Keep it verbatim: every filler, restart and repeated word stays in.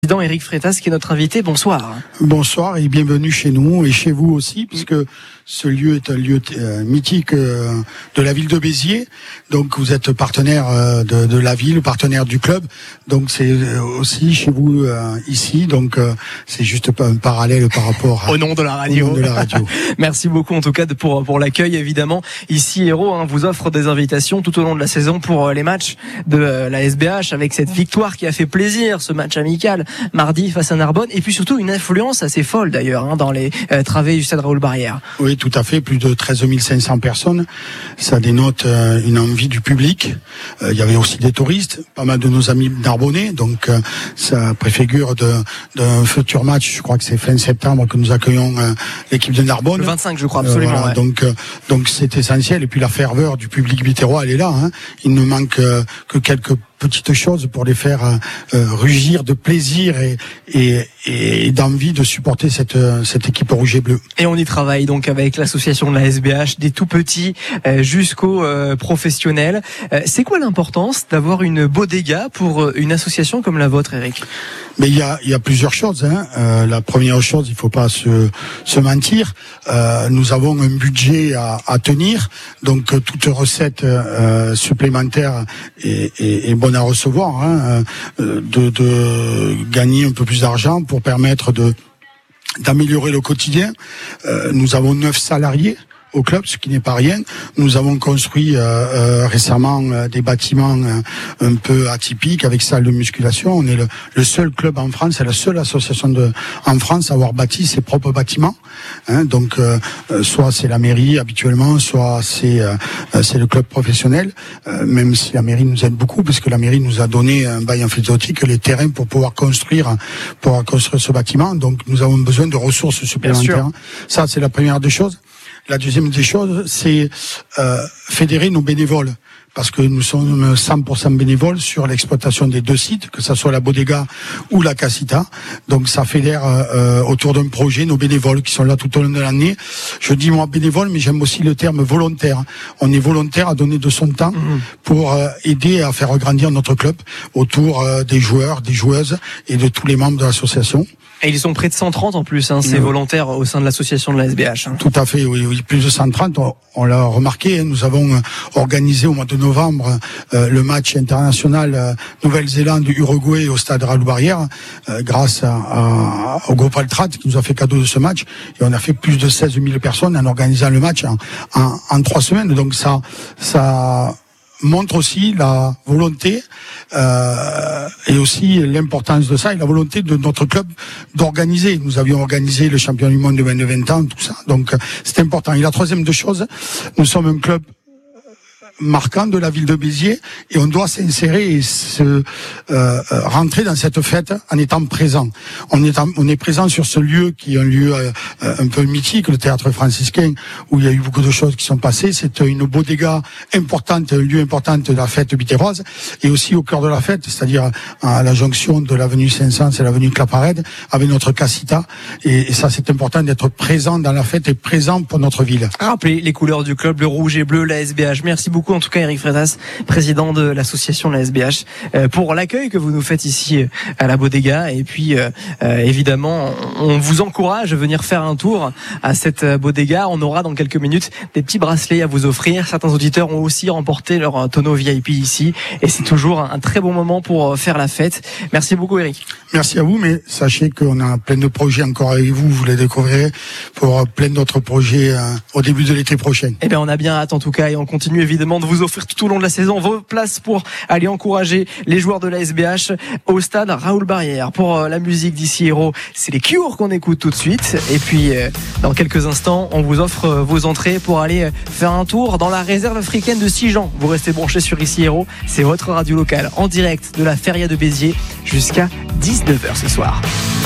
Éric Freitas qui est notre invité, bonsoir. Bonsoir et bienvenue chez nous et chez vous aussi, puisque ce lieu est un lieu euh, mythique euh, de la ville de Béziers. Donc vous êtes partenaire euh, de, de la ville, partenaire du club. Donc c'est aussi chez vous euh, ici. Donc euh, c'est juste pas un parallèle par rapport à, au nom de la radio. Au nom de la radio. Merci beaucoup en tout cas de, pour pour l'accueil évidemment. Ici Héros hein, vous offre des invitations tout au long de la saison pour euh, les matchs de euh, la S B H avec cette victoire qui a fait plaisir, ce match amical mardi face à Narbonne et puis surtout une influence assez folle d'ailleurs hein, dans les euh, travées du stade Raoul-Barrière. Oui, tout à fait, plus de treize mille cinq cents personnes. Ça dénote euh, une envie du public. Euh, il y avait aussi des touristes, pas mal de nos amis narbonnais, donc euh, ça préfigure de, d'un futur match. Je crois que c'est fin septembre que nous accueillons euh, l'équipe de Narbonne. Le vingt-cinq, je crois, absolument. Euh, voilà, ouais. Donc, euh, donc c'est essentiel. Et puis la ferveur du public bitérois, elle est là. Hein. Il ne manque euh, que quelques petites choses pour les faire euh, rugir de plaisir et, et, et d'envie de supporter cette, cette équipe rouge et bleu. Et on y travaille donc avec l'association de la S B H, des tout petits euh, jusqu'aux euh, professionnels. Euh, c'est quoi l'importance d'avoir une bodega pour une association comme la vôtre, Eric ? Mais il y a, il y a plusieurs choses. Hein. Euh, la première chose, il faut pas se, se mentir. Euh, nous avons un budget à, à tenir, donc toute recette euh, supplémentaire est, est, est bonne à recevoir. Hein, de, de gagner un peu plus d'argent pour permettre de d'améliorer le quotidien. Euh, nous avons neuf salariés au club, ce qui n'est pas rien. Nous avons construit euh, euh, récemment euh, des bâtiments euh, un peu atypiques avec salle de musculation. On est le, le seul club en France, c'est la seule association de, en France à avoir bâti ses propres bâtiments. Hein, donc, euh, soit c'est la mairie habituellement, soit c'est euh, c'est le club professionnel. Euh, même si la mairie nous aide beaucoup, parce que la mairie nous a donné un bail emphytéotique, les terrains pour pouvoir construire, pour construire ce bâtiment. Donc, nous avons besoin de ressources supplémentaires. Ça, c'est la première des choses. La deuxième des choses, c'est euh, fédérer nos bénévoles, parce que nous sommes cent pour cent bénévoles sur l'exploitation des deux sites, que ça soit la bodega ou la casita. Donc ça fédère euh, autour d'un projet nos bénévoles qui sont là tout au long de l'année. Je dis moi bénévole, mais j'aime aussi le terme volontaire. On est volontaire à donner de son temps mmh. pour euh, aider à faire grandir notre club autour euh, des joueurs, des joueuses et de tous les membres de l'association. Et ils sont près de cent trente en plus, hein, ces mmh. volontaires au sein de l'association de la S B H. Hein. Tout à fait, oui, oui, plus de cent trente, on, on l'a remarqué. Hein, nous avons organisé au mois de novembre euh, le match international euh, Nouvelle-Zélande-Uruguay au stade Raoul-Barrière, euh, grâce à, à, au groupe Altrat qui nous a fait cadeau de ce match. Et on a fait plus de seize mille personnes en organisant le match en, en, en trois semaines. Donc ça, ça montre aussi la volonté euh, et aussi l'importance de ça et la volonté de notre club d'organiser. Nous avions organisé le championnat du monde de vingt de vingt ans, tout ça. Donc c'est important. Et la troisième de choses, nous sommes un club marquant de la ville de Béziers et on doit s'insérer et se euh, euh, rentrer dans cette fête en étant présent. On est en, on est présent sur ce lieu qui est un lieu euh, un peu mythique, le théâtre franciscain, où il y a eu beaucoup de choses qui sont passées. C'est une bodega importante, un lieu important de la fête bitéroise et aussi au cœur de la fête, c'est-à-dire à la jonction de l'avenue Saint-Saëns et l'avenue Claparède avec notre casita. Et, et ça, c'est important d'être présent dans la fête et présent pour notre ville. Rappelez les couleurs du club, le rouge et bleu, la S B H. Merci beaucoup en tout cas Éric Freitas, président de l'association de la S B H, euh, pour l'accueil que vous nous faites ici à la bodega. Et puis euh, euh, évidemment, on vous encourage à venir faire un tour à cette bodega. On aura dans quelques minutes des petits bracelets à vous offrir. Certains auditeurs ont aussi remporté leur tonneau V I P ici et c'est toujours un très bon moment pour faire la fête. Merci beaucoup Éric. Merci à vous, mais sachez qu'on a plein de projets encore avec vous, vous les découvrirez pour plein d'autres projets euh, au début de l'été prochain. Eh bien on a bien hâte en tout cas et on continue évidemment de vous offrir tout au long de la saison vos places pour aller encourager les joueurs de la S B H au stade Raoul-Barrière. Pour la musique d'ici Héros, c'est les Cure qu'on écoute tout de suite. Et puis dans quelques instants, on vous offre vos entrées pour aller faire un tour dans la réserve africaine de Sijan. Vous restez branchés sur ici Héros, c'est votre radio locale en direct de la Feria de Béziers jusqu'à dix-neuf heures ce soir.